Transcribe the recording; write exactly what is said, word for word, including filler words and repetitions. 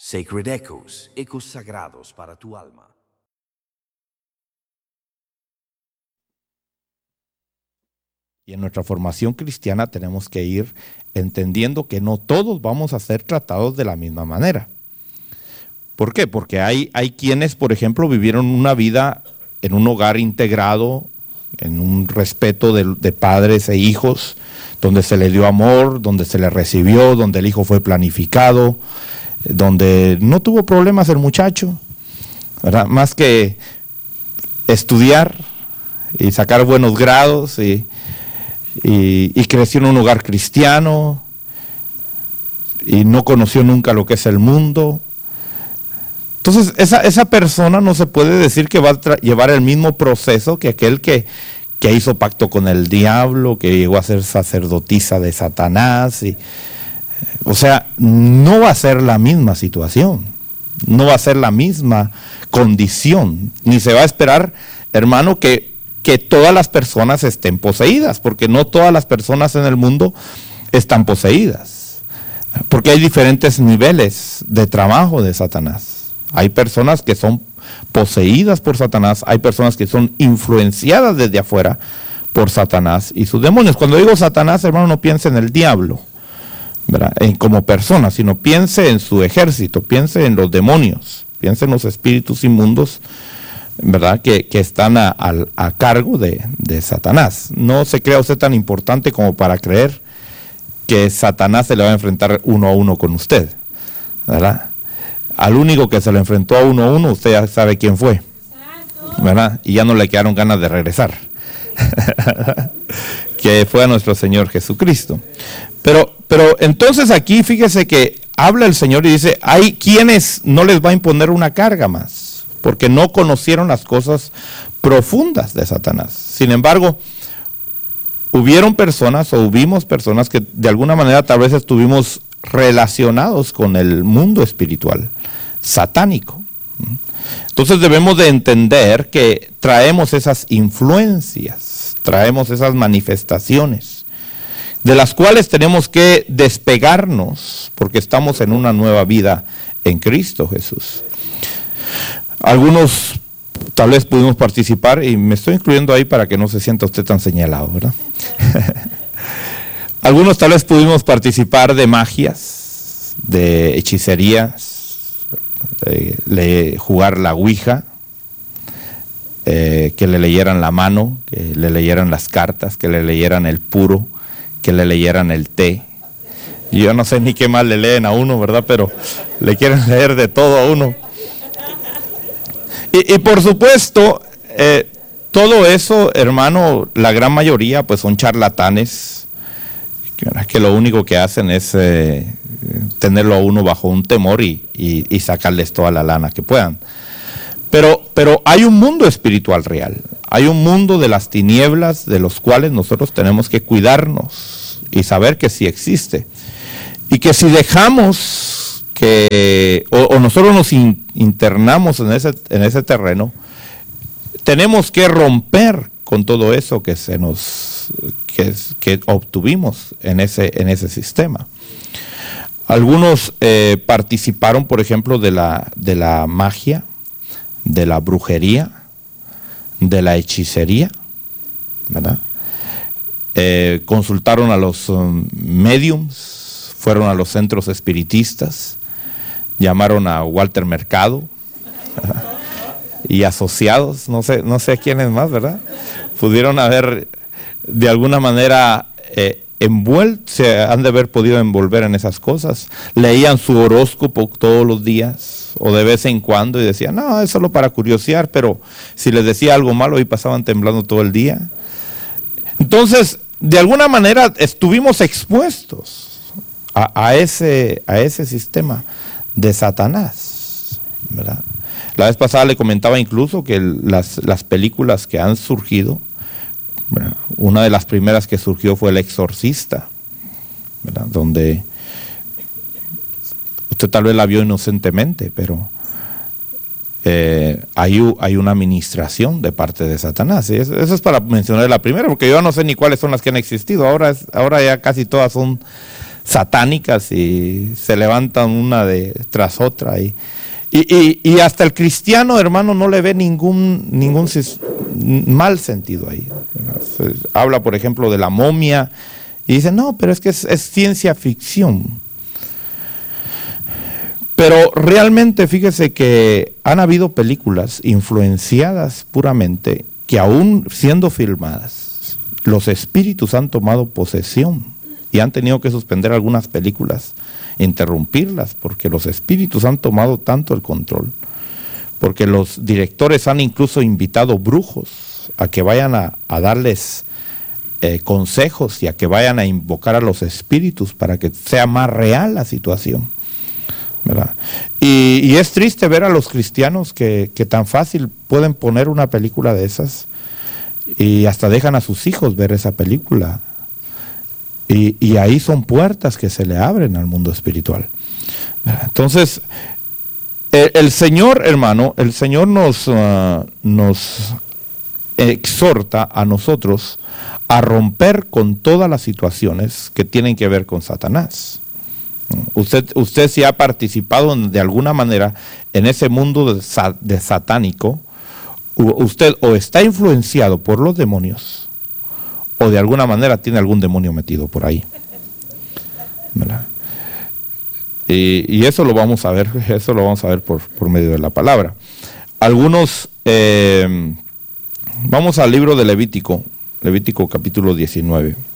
Sacred Echoes, ecos sagrados para tu alma. Y en nuestra formación cristiana tenemos que ir entendiendo que no todos vamos a ser tratados de la misma manera. ¿Por qué? Porque hay, hay quienes, por ejemplo, vivieron una vida en un hogar integrado, en un respeto de, de padres e hijos, donde se le dio amor, donde se le recibió, donde el hijo fue planificado, donde no tuvo problemas el muchacho, ¿verdad? Más que estudiar y sacar buenos grados y, y, y creció en un hogar cristiano y no conoció nunca lo que es el mundo. Entonces esa, esa persona no se puede decir que va a llevar el mismo proceso que aquel que, que hizo pacto con el diablo, que llegó a ser sacerdotisa de Satanás. Y, o sea, no va a ser la misma situación, no va a ser la misma condición, ni se va a esperar, hermano, que, que todas las personas estén poseídas, porque no todas las personas en el mundo están poseídas, porque hay diferentes niveles de trabajo de Satanás. Hay personas que son poseídas por Satanás, hay personas que son influenciadas desde afuera por Satanás y sus demonios. Cuando digo Satanás, hermano, no piense en el diablo, ¿verdad? En, como persona, sino piense en su ejército, piense en los demonios, piense en los espíritus inmundos, ¿verdad? Que, que están a, a, a cargo de, de Satanás. No se crea usted tan importante como para creer que Satanás se le va a enfrentar uno a uno con usted, ¿verdad? Al único que se le enfrentó a uno a uno, usted ya sabe quién fue, ¿verdad? Y ya no le quedaron ganas de regresar. Que fue a nuestro Señor Jesucristo. Pero, pero entonces aquí fíjese que habla el Señor y dice, hay quienes no les va a imponer una carga más, porque no conocieron las cosas profundas de Satanás. Sin embargo, hubieron personas o hubimos personas que de alguna manera tal vez estuvimos relacionados con el mundo espiritual satánico. Entonces debemos de entender que traemos esas influencias, traemos esas manifestaciones, de las cuales tenemos que despegarnos, porque estamos en una nueva vida en Cristo Jesús. Algunos tal vez pudimos participar, y me estoy incluyendo ahí para que no se sienta usted tan señalado, ¿verdad? Algunos tal vez pudimos participar de magias, de hechicerías, de, de jugar la ouija, eh, que le leyeran la mano, que le leyeran las cartas, que le leyeran el puro, que le leyeran el té. Y yo no sé ni qué más le leen a uno, ¿verdad? Pero le quieren leer de todo a uno. Y, y por supuesto, eh, todo eso, hermano, la gran mayoría pues son charlatanes, que lo único que hacen es eh, tenerlo a uno bajo un temor y, y, y sacarles toda la lana que puedan. Pero, pero hay un mundo espiritual real, hay un mundo de las tinieblas de los cuales nosotros tenemos que cuidarnos y saber que sí existe. Y que si dejamos que, o, o nosotros nos in, internamos en ese, en ese terreno, tenemos que romper con todo eso que se nos... Que, que obtuvimos en ese, en ese sistema. Algunos eh, participaron, por ejemplo, de la, de la magia, de la brujería, de la hechicería, ¿verdad? Eh, consultaron a los um, mediums, fueron a los centros espiritistas, llamaron a Walter Mercado, ¿verdad? Y asociados, no sé, no sé quiénes más, ¿verdad? Pudieron haber de alguna manera eh, envuelto, se han de haber podido envolver en esas cosas. Leían su horóscopo todos los días o de vez en cuando y decían, no, es solo para curiosear, pero si les decía algo malo y pasaban temblando todo el día. Entonces, de alguna manera estuvimos expuestos a, a, ese, a ese sistema de Satanás, ¿verdad? La vez pasada le comentaba incluso que las, las películas que han surgido, una de las primeras que surgió fue El Exorcista, ¿verdad? Donde usted tal vez la vio inocentemente, pero eh, hay, hay una administración de parte de Satanás. ¿Sí? Eso, eso es para mencionar la primera, porque yo no sé ni cuáles son las que han existido. Ahora, es, ahora ya casi todas son satánicas y se levantan una de tras otra. Y, y, y, y hasta el cristiano, hermano, no le ve ningún, ningún mal sentido ahí. Se habla, por ejemplo, de la momia y dice, no, pero es que es, es ciencia ficción. Pero realmente fíjese que han habido películas influenciadas puramente que aún siendo filmadas, los espíritus han tomado posesión y han tenido que suspender algunas películas, interrumpirlas, porque los espíritus han tomado tanto el control, porque los directores han incluso invitado brujos a que vayan a, a darles eh, consejos y a que vayan a invocar a los espíritus para que sea más real la situación, ¿verdad? Y, y es triste ver a los cristianos que, que tan fácil pueden poner una película de esas y hasta dejan a sus hijos ver esa película. Y, y ahí son puertas que se le abren al mundo espiritual. Entonces, el, el Señor, hermano, el Señor nos, uh, nos exhorta a nosotros a romper con todas las situaciones que tienen que ver con Satanás. Usted, usted si ha participado de alguna manera en ese mundo de, de satánico, usted o está influenciado por los demonios, o de alguna manera tiene algún demonio metido por ahí, ¿verdad? Y, y eso lo vamos a ver, eso lo vamos a ver por, por medio de la palabra. Algunos, eh, vamos al libro de Levítico, Levítico capítulo diecinueve.